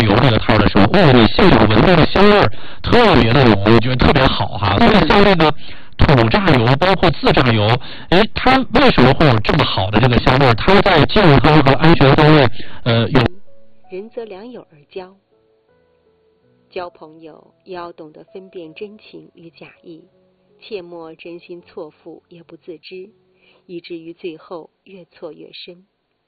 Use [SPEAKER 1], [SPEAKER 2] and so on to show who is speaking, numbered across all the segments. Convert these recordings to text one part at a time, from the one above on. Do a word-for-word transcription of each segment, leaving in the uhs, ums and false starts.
[SPEAKER 1] 油这个摊的时候，哦，这现场闻到的香味儿特别的浓，我觉得特别好哈。所以像这个土榨油，包括自榨油，哎，它为什么会有这么好的这个香味儿？它在健康和安全方面，呃，有。
[SPEAKER 2] 人则两友而交，交朋友也要懂得分辨真情与假意，切莫真心错付也不自知，以至于最后越错越深。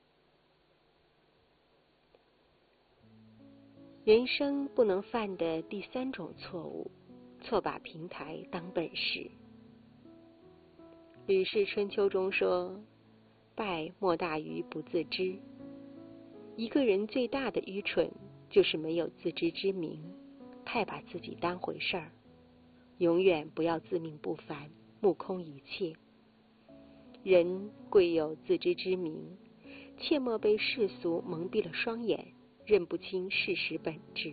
[SPEAKER 2] 人生不能犯的第三种错误，错把平台当本事。吕氏春秋中说，败莫大于不自知。一个人最大的愚蠢，就是没有自知之明，太把自己当回事儿。永远不要自命不凡，目空一切。人贵有自知之明，切莫被世俗蒙蔽了双眼，认不清事实本质。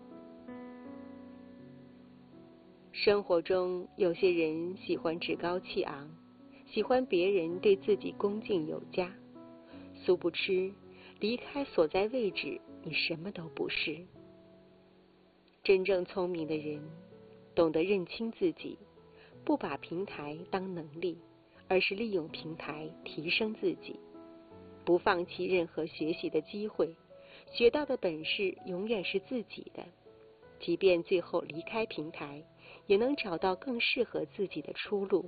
[SPEAKER 2] 生活中有些人喜欢趾高气昂，喜欢别人对自己恭敬有加，殊不知离开所在位置，你什么都不是。真正聪明的人懂得认清自己，不把平台当能力，而是利用平台提升自己，不放弃任何学习的机会，学到的本事永远是自己的，即便最后离开平台，也能找到更适合自己的出路。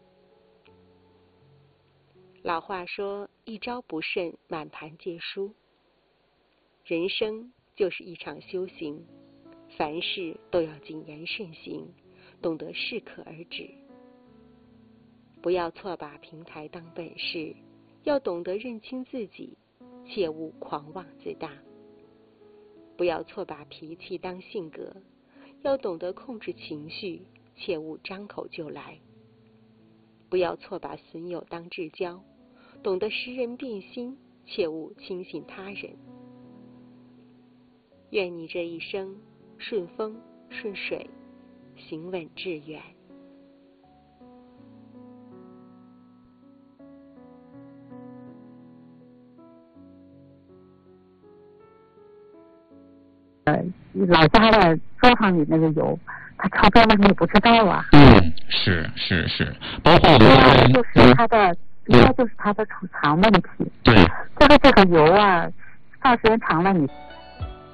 [SPEAKER 2] 老话说，一招不慎，满盘皆输。人生就是一场修行，凡事都要谨言慎行，懂得适可而止。不要错把平台当本事，要懂得认清自己，切勿狂妄自大。不要错把脾气当性格，要懂得控制情绪，切勿张口就来。不要错把损友当至交，懂得识人辨心，切勿轻信他人。愿你这一生顺风顺水，行稳致远。
[SPEAKER 3] 呃，老家的作坊里那个油，它超标了你也不知道啊。
[SPEAKER 1] 嗯，是是是，包括我们
[SPEAKER 3] 应该就是它的，应该就是它的储藏问题。
[SPEAKER 1] 对，
[SPEAKER 3] 这个这个油啊，放时间长了你。